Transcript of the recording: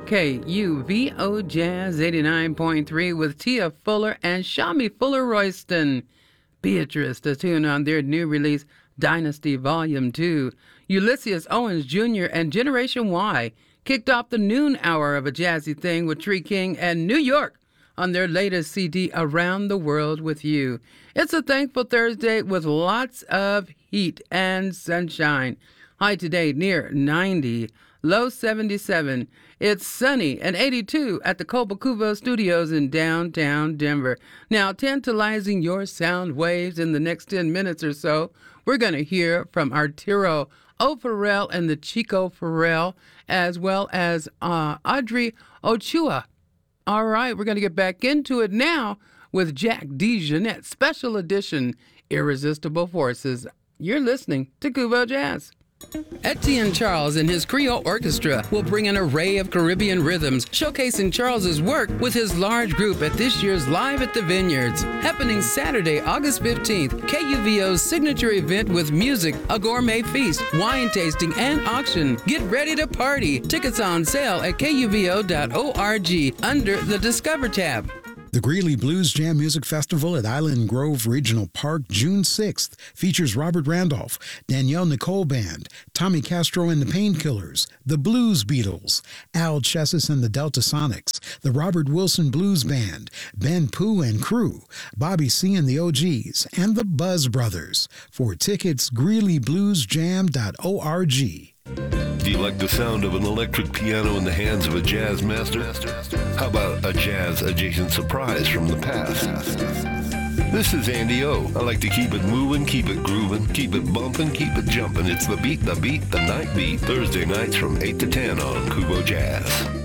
KUVO Jazz 89.3 with Tia Fuller and Shami Fuller Royston. Beatrice, the tune on their new release, Dynasty Volume 2. Ulysses Owens Jr. and Generation Y kicked off the noon hour of a jazzy thing with Tree King and New York on their latest CD, Around the World with You. It's a thankful Thursday with lots of heat and sunshine. High today near 90, low 77. It's sunny and 82 at the Coba Studios in downtown Denver. Now, tantalizing your sound waves in the next 10 minutes or so, we're going to hear from Arturo O'Farrell and the Chico Farrell, as well as Audrey Ochoa. All right, we're going to get back into it now with Jack DeJohnette, special edition, Irresistible Forces. You're listening to Cubo Jazz. Etienne Charles and his Creole Orchestra will bring an array of Caribbean rhythms, showcasing Charles's work with his large group at this year's Live at the Vineyards, happening Saturday, August 15th. KUVO's signature event with music, a gourmet feast, wine tasting, and auction. Get ready to party. Tickets on sale at kuvo.org under the Discover tab. The Greeley Blues Jam Music Festival at Island Grove Regional Park, June 6th, features Robert Randolph, Danielle Nicole Band, Tommy Castro and the Painkillers, the Blues Beatles, Al Chessis and the Delta Sonics, the Robert Wilson Blues Band, Ben Pooh and Crew, Bobby C and the OGs, and the Buzz Brothers. For tickets, greeleybluesjam.org. Do you like the sound of an electric piano in the hands of a jazz master? How about a jazz-adjacent surprise from the past? This is Andy O. I like to keep it moving, keep it grooving, keep it bumping, keep it jumping. It's the beat, the night beat. Thursday nights from 8 to 10 on Cubo Jazz.